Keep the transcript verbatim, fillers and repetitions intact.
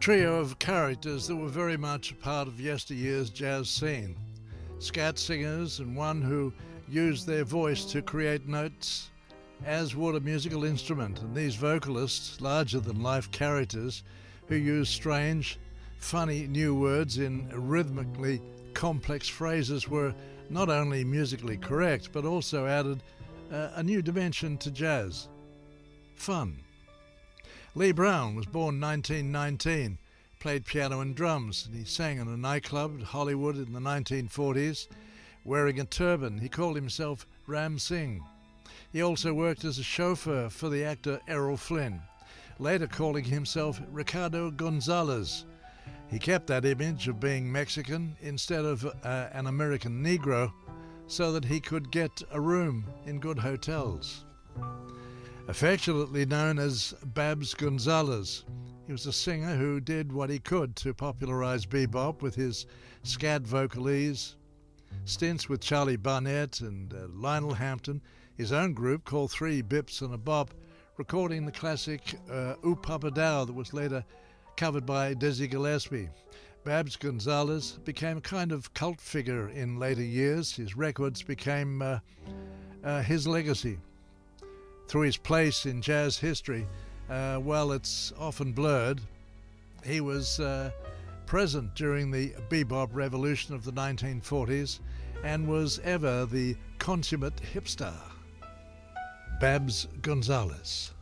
trio of characters that were very much a part of yesteryear's jazz scene. Scat singers and one who used their voice to create notes, as would a musical instrument, and these vocalists, larger-than-life characters who used strange, funny new words in rhythmically complex phrases, were not only musically correct but also added uh, a new dimension to jazz: fun. Lee Brown was born nineteen nineteen, played piano and drums, and he sang in a nightclub in Hollywood in the nineteen forties. Wearing a turban, he called himself Ram Singh. He also worked as a chauffeur for the actor Errol Flynn, later calling himself Ricardo Gonzalez. He kept that image of being Mexican instead of uh, an American Negro so that he could get a room in good hotels. Affectionately known as Babs Gonzalez, he was a singer who did what he could to popularize bebop with his scat vocalese, stints with Charlie Barnett and uh, Lionel Hampton, his own group called Three Bips and a Bop, recording the classic uh, Ooh Papa Dow that was later covered by Dizzy Gillespie. Babs Gonzalez became a kind of cult figure in later years. His records became uh, uh, his legacy. Through his place in jazz history, uh, while it's often blurred, he was uh, present during the bebop revolution of the nineteen forties and was ever the consummate hipster. Babs Gonzalez.